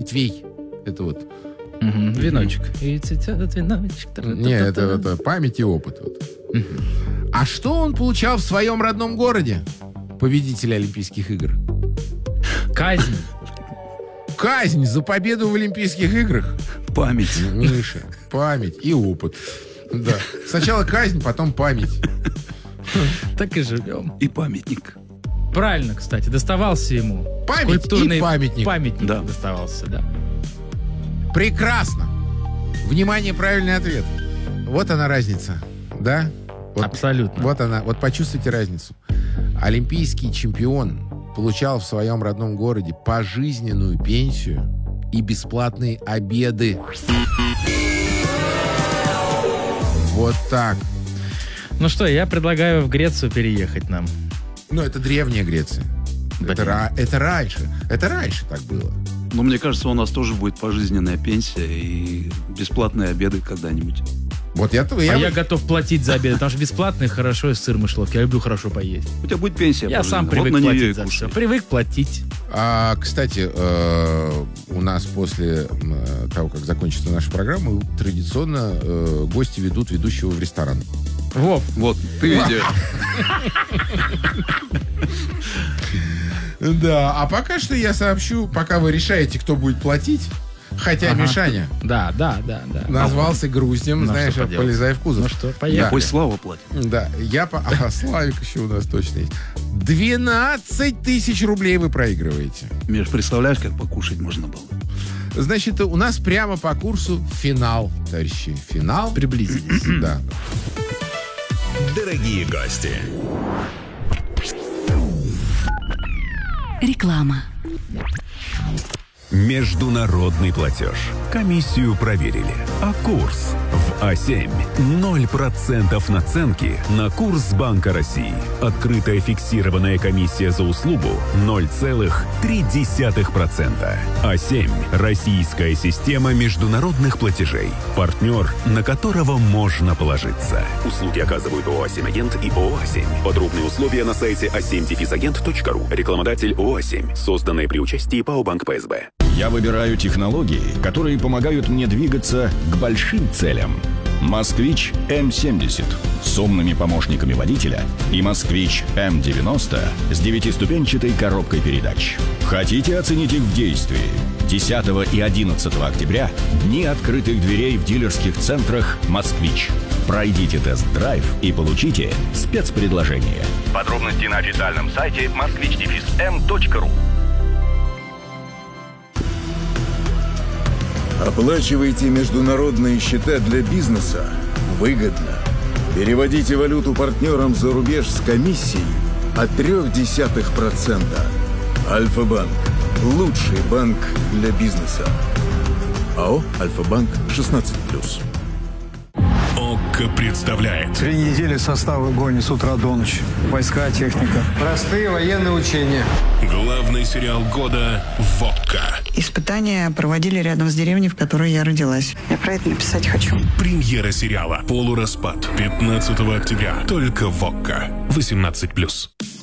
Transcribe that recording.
ветвей. Это вот... Веночек. И цветет веночек. Не, это память и опыт. Вот. А что он получал в своем родном городе? Победитель Олимпийских игр. Казнь. Казнь за победу в Олимпийских играх. Память. Миша, память и опыт. Да. Сначала казнь, потом память. Так и живем. И памятник. Правильно, кстати, доставался ему. Память Скульптурный и памятник. Памятник Да. доставался, да. Прекрасно. Внимание, правильный ответ. Вот она разница. Да? Вот, Абсолютно. Вот она. Вот почувствуйте разницу. Олимпийский чемпион получал в своем родном городе пожизненную пенсию и бесплатные обеды. Вот так. Ну что, я предлагаю в Грецию переехать нам. Ну, это древняя Греция. Блин. Это раньше. Это раньше так было. Но мне кажется, у нас тоже будет пожизненная пенсия и бесплатные обеды когда-нибудь. Вот я готов платить за обед, потому что бесплатный хорошо и сыр мышлов. Я люблю хорошо поесть. У тебя будет пенсия Я сам пожизненная. привык Вот на нее платить и за кушай. все. Привык платить. Кстати, у нас после того, как закончится наша программа, традиционно гости ведут ведущего в ресторан. Вов. Вот, ты видишь. Да, а пока что я сообщу, пока вы решаете, кто будет платить, хотя Мишаня Да. назвался груздем, Ну, знаешь, что поделать? полезай в кузов. Ну что, поехали. Пусть Слава платит. Да, Славик еще у нас точно есть. 12 тысяч рублей вы проигрываете. Миш, представляешь, как покушать можно было? Значит, у нас прямо по курсу финал, товарищи. Финал. Приблизились. Да. Дорогие гости, Реклама. международный платеж. Комиссию проверили. А курс в А7. 0% наценки на курс Банка России. Открытая фиксированная комиссия за услугу 0,3%. А7. Российская система международных платежей. Партнер, на которого можно положиться. Услуги оказывают ООО «А7 Агент» и ООО «А7». Подробные условия на сайте a7-агент.ру. Рекламодатель ООО «А7». Созданное при участии ПАО «Банк ПСБ». Я выбираю технологии, которые помогают мне двигаться к большим целям. «Москвич М70» с умными помощниками водителя и «Москвич М90» с 9-ступенчатой коробкой передач. Хотите оценить их в действии? 10 и 11 октября – дни открытых дверей в дилерских центрах «Москвич». Пройдите тест-драйв и получите спецпредложение. Подробности на официальном сайте moskvich-m.ru. Оплачивайте международные счета для бизнеса выгодно. Переводите валюту партнерам за рубеж с комиссией от 0,3%. Альфа-банк. Лучший банк для бизнеса. АО «Альфа-банк» 16+. ОККО представляет 3 недели состав в огонь с утра до ночи. Войска, техника. Простые военные учения. главный сериал года «ВОККО». Испытания проводили рядом с деревней, в которой я родилась. Я про это написать хочу. Премьера сериала «Полураспад» 15 октября. Только в ОККО. 18+.